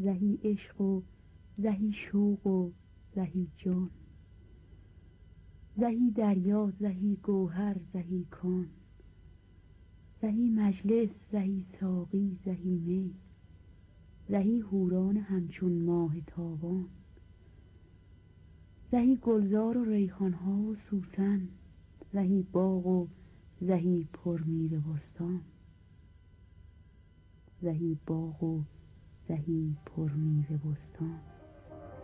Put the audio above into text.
زهی عشق و زهی شوق و زهی جان، زهی دریا زهی گوهر زهی کان، زهی مجلس زهی ساقی زهی می، زهی حوران همچون ماه تابان، زهی گلزار و ریحانها و سوسن، زهی باغ و زهی پرمیوه بستان، زهی باغ و زهی پرمیوه بستان.